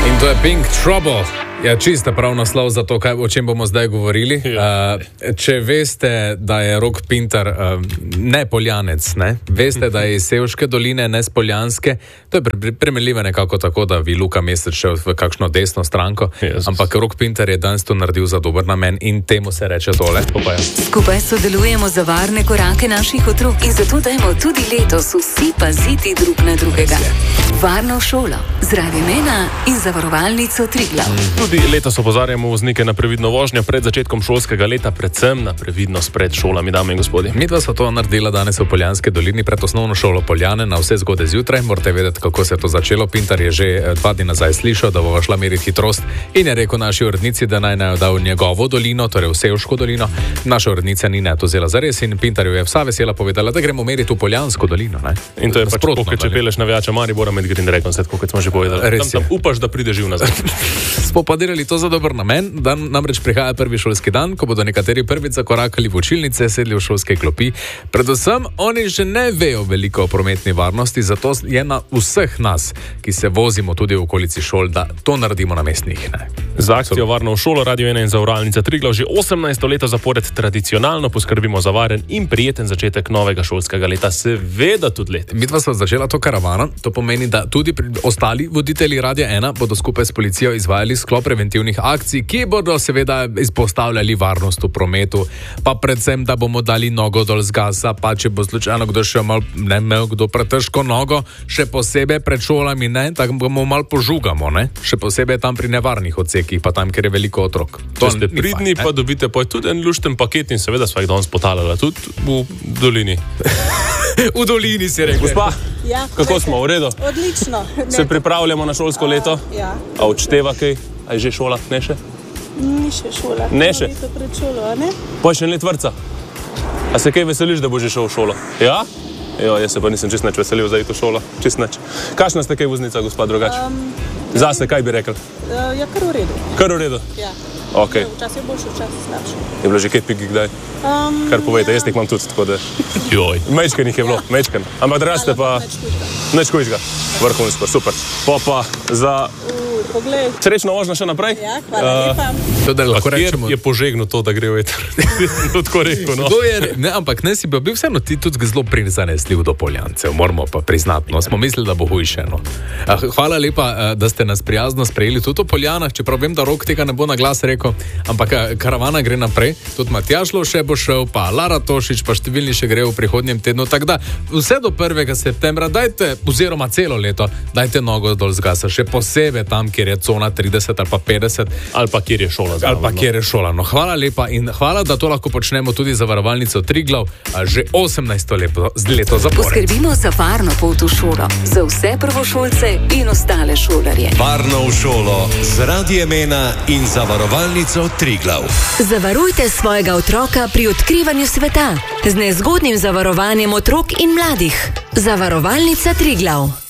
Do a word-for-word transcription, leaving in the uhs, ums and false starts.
In to je Pink Trouble. Ja, čista prav naslov za to, kaj, o čem bomo zdaj govorili. Uh, če veste, da je Rok Pintar uh, ne Poljanec, ne? Veste, da je iz Sevške doline, ne z Poljanske, to je pre- premeljivo nekako tako, da bi Luka Mesec šel v kakšno desno stranko, Jezus. Ampak Rok Pintar je danes to naredil za dober namen in temu se reče tole. Skupaj sodelujemo za varne korake naših otrok in zato dajmo tudi letos vsi paziti drug na drugega. Varno šolo, zraven imena in zavarovalnico Triglav. Tudi letos opozarjamo voznike na previdno vožnjo pred začetkom šolskega leta, predvsem na previdnost pred šolami, dame in gospodje. Midva so to naredila danes v Poljanske dolini pred osnovno šolo Poljane na vse zgodaj zjutraj. Morate vedeti, kako se je to začelo. Pintar je že dva dni nazaj slišal, da bova šla meriti hitrost in je rekel naši urednici, da naj naj da v njegovo dolino, torej v Sevško dolino. Naša urednica ni ne to vzela zares in Pintarju je vsa vesela povedala, da gremo meriti v Poljansko dolino. Ne? In to je pač tako, če peleš navijača Maribora med Green Dragon, kot smo že povedali. Tam, tam upaš, da pride živ nazaj. Podirali to za dober namen, dan namreč prihaja prvi šolski dan, ko bodo nekateri prvič zakorakali v učilnice, sedli v šolske klopi. Predvsem oni že ne vejo veliko o prometni varnosti, zato je na vseh nas, ki se vozimo tudi v okolici šol, da to naredimo na mestnih. Ne. Za akcijo Varno v šolo Radio ena in zavarovalnica Triglav že osemnajsto leto zapored tradicionalno poskrbimo za varen in prijeten začetek novega šolskega leta, seveda tudi letos. Midva sva začela to karavano, to pomeni, da tudi ostali voditelji Radia ena bodo skupaj s policijo izvajali sklop preventivnih akcij, ki bodo seveda izpostavljali varnost v prometu, pa predvsem, da bomo dali nogo dol z gasa, pa če bo slučajno kdo še mal, ne imel kdo pretežko nogo, še posebej pred šolami, ne, tako bomo mal požugamo, ne, še posebej tam pri nevarnih odsekih, pa tam, ker je veliko otrok. To ste pridni, pa dobite pa tudi en lušten paket in seveda sva jih danes potalala tudi v dolini. V dolini si rekel. Gospa, ja, kako smo, v redu? Odlično. Se pripravljamo na šolsko leto? Uh, ja. A odšteva kaj? A je že šola? Ne še? Ni še šola. Ne še? Leto pred šolo, a ne? Pa še en let vrca. A se kaj veseliš, da bo že šel v šolo? Ja? Jo, jaz se pa nisem čist nič veselil za iti v šolo. Čist nič. Kakšna ste kaj voznica, gospod drugač? Um, Zase, kaj bi rekel? Uh, ja, kar v redu. Kar v redu? Ja. Okay. Včasih je boljše, včasih slabše. Je bilo že kaj pigi kdaj? Um, Kar povejte, ja. Jaz teh imam tudi, tako da... Joj. Mečken jih je bilo, ja. Mečken. Ampak da raste pa... Neč kujčka. Vrhunsko, super. Pa pa za... Poglej. Srečno vožnja še naprej. Ja, hvala lepa. Uh, to, da lahko rečemo... je požegnil to, da gre v eter. Tako rekel, no. Je, ne, ampak ne si bil vseeno ti tudi zelo prizanesljiv do Poljancev, moramo pa priznati, no. Smo mislili, da bo hujše, no. Hvala lepa, da ste nas prijazno sprejeli tudi v Poljanah, čeprav vem, da Rok tega ne bo na glas rekel, ampak karavana gre naprej. Tudi Matjaž Lovše bo šel, pa Lara Tošič, pa številni še gre v prihodnjem tednu, tako da vse do prvega septembra dajte, oziroma celo leto, dajte nogo dol z gasa, še posebej tam, kjer je cona trideset ali pa petdeset. Ali pa kjer je šola. Ali pa kjer je šola. No, hvala lepa in hvala, da to lahko počnemo tudi za varovalnico Triglav že osemnajsto leto, leto zapored. Poskrbimo za varno pot v šolo, za vse prvošolce in ostale šolarje. Varno v šolo z Radiem ena in za varovalnico Triglav. Zavarujte svojega otroka pri odkrivanju sveta z nezgodnim zavarovanjem otrok in mladih. Zavarovalnica Triglav.